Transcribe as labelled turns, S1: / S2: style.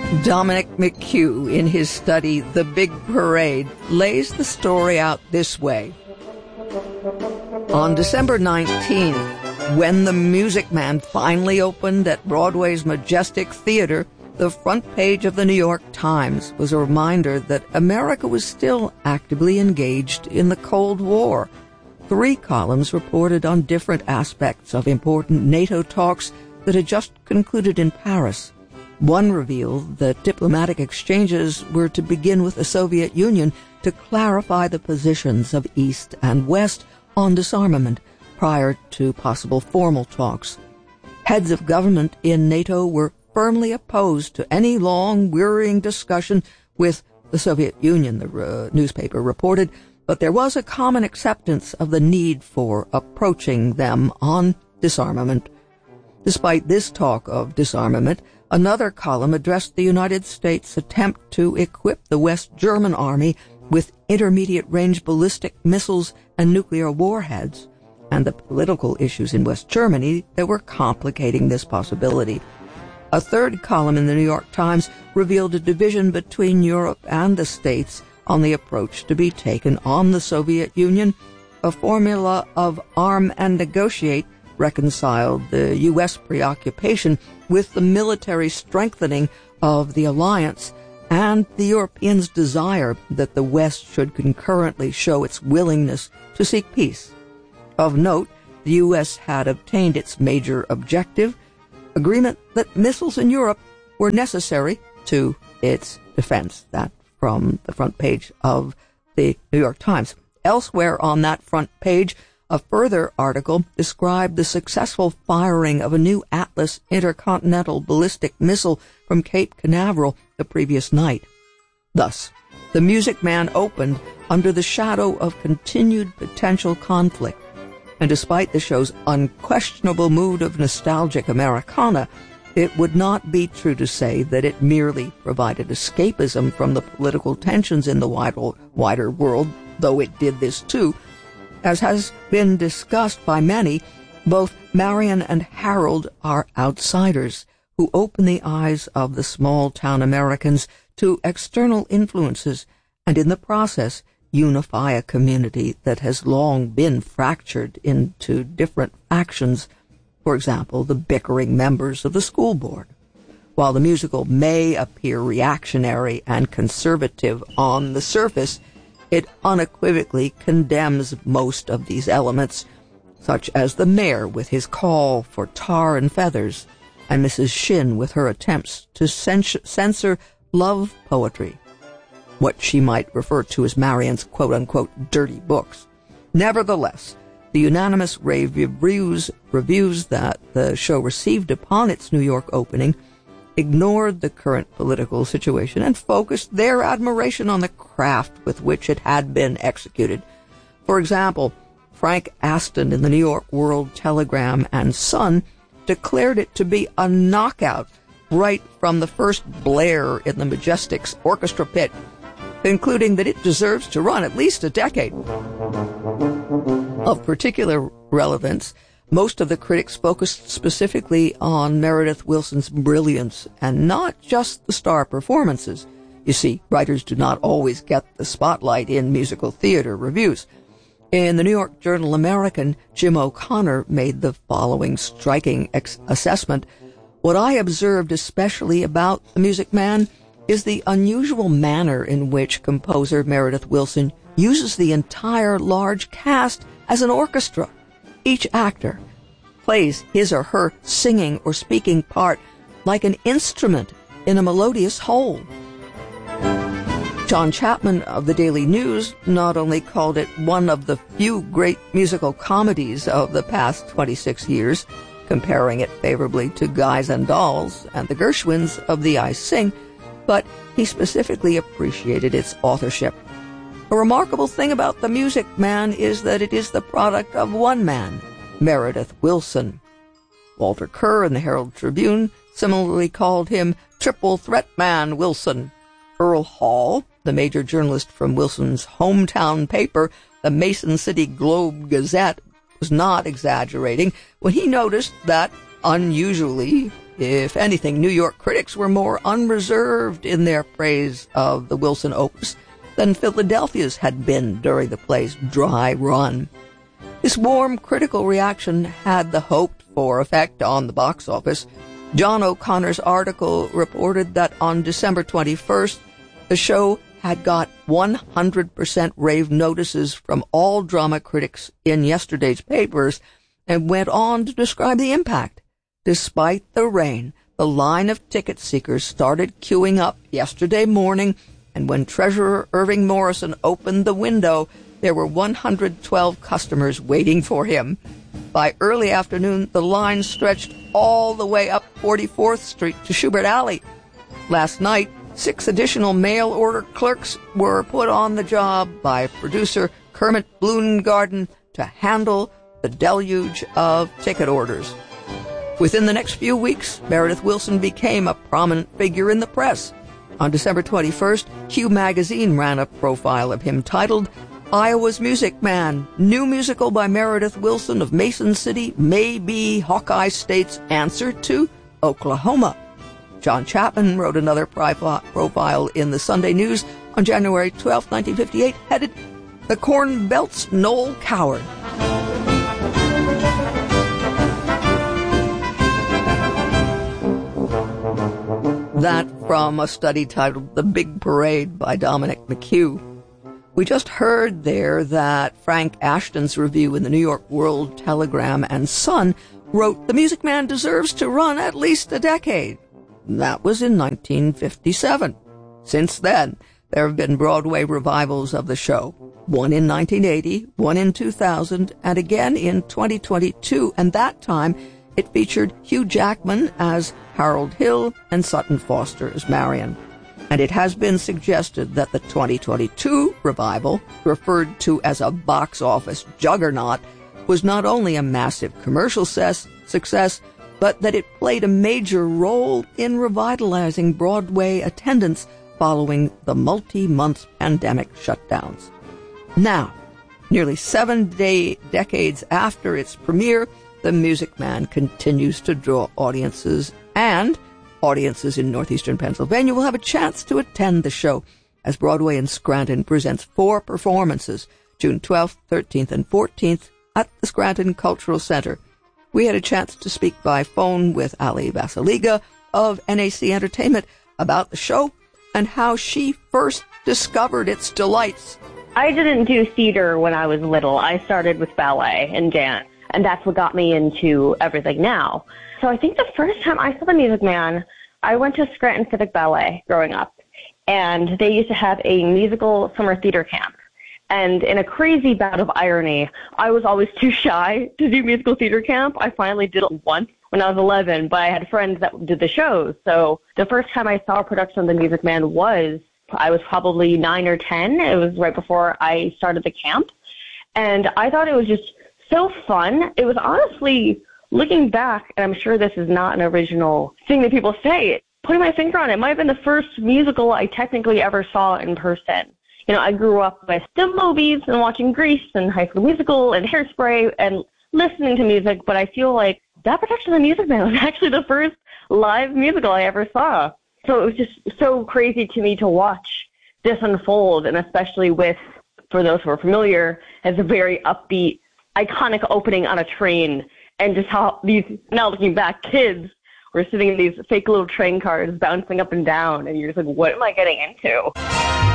S1: Dominic McHugh, in his study, The Big Parade, lays the story out this way. On December 19th, when the Music Man finally opened at Broadway's Majestic Theater, the front page of the New York Times was a reminder that America was still actively engaged in the Cold War. 3 columns reported on different aspects of important NATO talks that had just concluded in Paris. One revealed that diplomatic exchanges were to begin with the Soviet Union to clarify the positions of East and West on disarmament prior to possible formal talks. Heads of government in NATO were firmly opposed to any long, wearying discussion with the Soviet Union, the newspaper reported, but there was a common acceptance of the need for approaching them on disarmament. Despite this talk of disarmament, another column addressed the United States' attempt to equip the West German army with intermediate-range ballistic missiles and nuclear warheads, and the political issues in West Germany that were complicating this possibility. A third column in the New York Times revealed a division between Europe and the States on the approach to be taken on the Soviet Union. A formula of arm and negotiate reconciled the U.S. preoccupation with the military strengthening of the alliance and the Europeans' desire that the West should concurrently show its willingness to seek peace. Of note, the U.S. had obtained its major objective, agreement that missiles in Europe were necessary to its defense. That from the front page of the New York Times. Elsewhere on that front page, a further article described the successful firing of a new Atlas intercontinental ballistic missile from Cape Canaveral the previous night. Thus, the Music Man opened under the shadow of continued potential conflict, and despite the show's unquestionable mood of nostalgic Americana, it would not be true to say that it merely provided escapism from the political tensions in the wider world, though it did this too. As has been discussed by many, both Marion and Harold are outsiders who open the eyes of the small-town Americans to external influences and in the process unify a community that has long been fractured into different factions, for example, the bickering members of the school board. While the musical may appear reactionary and conservative on the surface, it unequivocally condemns most of these elements, such as the mayor with his call for tar and feathers, and Mrs. Shin with her attempts to censor love poetry, what she might refer to as Marion's quote-unquote dirty books. Nevertheless, the unanimous rave reviews that the show received upon its New York opening ignored the current political situation and focused their admiration on the craft with which it had been executed. For example, Frank Aston in the New York World Telegram and Sun declared it to be a knockout right from the first blare in the Majestic's orchestra pit, concluding that it deserves to run at least a decade. Of particular relevance, most of the critics focused specifically on Meredith Willson's brilliance and not just the star performances. You see, writers do not always get the spotlight in musical theater reviews. In the New York Journal-American, Jim O'Connor made the following striking assessment. What I observed especially about The Music Man is the unusual manner in which composer Meredith Willson uses the entire large cast as an orchestra. Each actor plays his or her singing or speaking part like an instrument in a melodious whole. John Chapman of the Daily News not only called it one of the few great musical comedies of the past 26 years, comparing it favorably to Guys and Dolls and the Gershwins of The I Sing, but he specifically appreciated its authorship. A remarkable thing about The Music Man is that it is the product of one man, Meredith Willson. Walter Kerr in the Herald Tribune similarly called him Triple Threat Man Willson. Earl Hall, the major journalist from Wilson's hometown paper, the Mason City Globe-Gazette, was not exaggerating when he noticed that, unusually, If anything, New York critics were more unreserved in their praise of the Wilson opus than Philadelphia's had been during the play's dry run. This warm critical reaction had the hoped-for effect on the box office. John O'Connor's article reported that on December 21st, the show had got 100% rave notices from all drama critics in yesterday's papers, and went on to describe the impact. Despite the rain, the line of ticket seekers started queuing up yesterday morning, and when Treasurer Irving Morrison opened the window, there were 112 customers waiting for him. By early afternoon, the line stretched all the way up 44th Street to Schubert Alley. Last night, 6 additional mail-order clerks were put on the job by producer Kermit Bloomgarden to handle the deluge of ticket orders. Within the next few weeks, Meredith Willson became a prominent figure in the press. On December 21st, Q magazine ran a profile of him titled, "Iowa's Music Man, new musical by Meredith Willson of Mason City may be Hawkeye State's answer to Oklahoma." John Chapman wrote another profile in the Sunday News on January 12, 1958, headed, "The Corn Belt's Noel Coward." That from a study titled The Big Parade by Dominic McHugh. We just heard there that Frank Ashton's review in the New York World Telegram and Sun wrote, "The Music Man deserves to run at least a decade." That was in 1957. Since then, there have been Broadway revivals of the show. One in 1980, one in 2000, and again in 2022, and that time it featured Hugh Jackman as Harold Hill and Sutton Foster as Marion. And it has been suggested that the 2022 revival, referred to as a box office juggernaut, was not only a massive commercial success, but that it played a major role in revitalizing Broadway attendance following the multi-month pandemic shutdowns. Now, nearly 7 decades after its premiere, The Music Man continues to draw audiences, and audiences in northeastern Pennsylvania will have a chance to attend the show as Broadway in Scranton presents 4 performances, June 12th, 13th, and 14th at the Scranton Cultural Center. We had a chance to speak by phone with Ali Vasiliga of NAC Entertainment about the show and how she first discovered its delights.
S2: I didn't do theater when I was little. I started with ballet and dance, and that's what got me into everything now. So I think the first time I saw The Music Man, I went to Scranton Civic Ballet growing up, and they used to have a musical summer theater camp. And in a crazy bout of irony, I was always too shy to do musical theater camp. I finally did it once when I was 11, but I had friends that did the shows. So the first time I saw a production of The Music Man I was probably 9 or 10. It was right before I started the camp. And I thought it was just so fun. It was honestly, looking back, and I'm sure this is not an original thing that people say, putting my finger on it, might have been the first musical I technically ever saw in person. You know, I grew up with the movies and watching Grease and High School Musical and Hairspray and listening to music, but I feel like that production of The Music Man was actually the first live musical I ever saw. So it was just so crazy to me to watch this unfold, and especially with, for those who are familiar, as a very upbeat, iconic opening on a train, and just how these, now looking back, kids were sitting in these fake little train cars bouncing up and down, and you're just like, what am I getting into?